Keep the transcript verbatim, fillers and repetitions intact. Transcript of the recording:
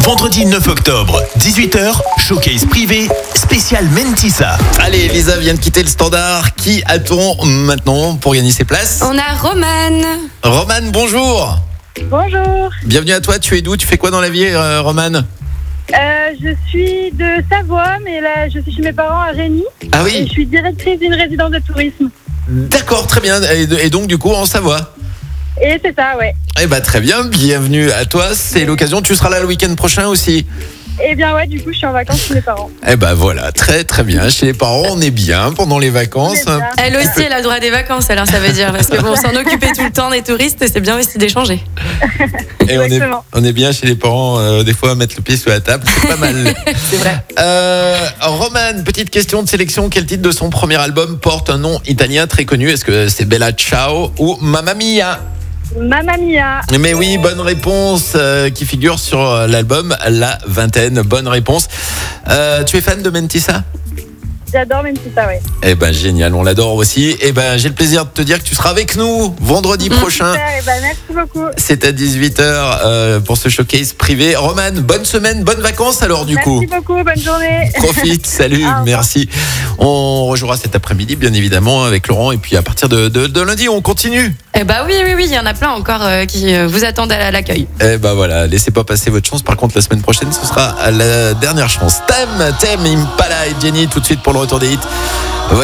Vendredi neuf octobre, dix-huit heures, showcase privé, spécial Mentissa. Allez, Lisa vient de quitter le standard. Qui a-t-on maintenant pour gagner ses places? On a Romane. Romane, bonjour. Bonjour, Bienvenue à toi, tu es d'où? Tu fais quoi dans la vie, euh, Romane? euh, je suis de Savoie, mais là je suis chez mes parents à Rémy Ah et oui, je suis directrice d'une résidence de tourisme. d'accord, très bien. Et, et donc du coup en Savoie. Et c'est ça, ouais. Eh ben très bien, bienvenue à toi. C'est l'occasion, tu seras là le week-end prochain aussi. Et bien ouais, du coup je suis en vacances chez mes parents. Eh ben voilà, très très bien. Chez les parents, on est bien pendant les vacances. On est bien. Elle aussi, elle a le droit des vacances, alors ça veut dire. Parce que bon, s'en occuper tout le temps des touristes, c'est bien aussi d'échanger. Et on est, Exactement. on est bien chez les parents, euh, des fois, à mettre le pied sur la table, c'est pas mal. C'est vrai. Euh, Romane, petite question de sélection. Quel titre de son premier album porte un nom italien très connu? Est-ce que c'est Bella Ciao ou Mamma Mia? Mamma Mia. Mais oui, bonne réponse euh, qui figure sur euh, l'album La Vingtaine. Bonne réponse. Euh, tu es fan de Mentissa? J'adore Mentissa, ouais. Eh ben génial, on l'adore aussi. Eh ben j'ai le plaisir de te dire que tu seras avec nous vendredi prochain. Super, et ben merci beaucoup. C'est à dix-huit heures euh, pour ce showcase privé. Romane, bonne semaine, bonnes vacances alors du Merci coup. beaucoup, bonne journée. Profite, salut, Au revoir. merci. On rejouera cet après-midi, bien évidemment, avec Laurent. Et puis à partir de, de, de lundi, on continue. Eh bah oui, oui, oui, il y en a plein encore euh, qui euh, vous attendent à l'accueil. Eh ben voilà, laissez pas passer votre chance. Par contre, la semaine prochaine, ce sera la dernière chance. Thème, thème, Impala et Jenny, tout de suite pour le retour des hits. Voici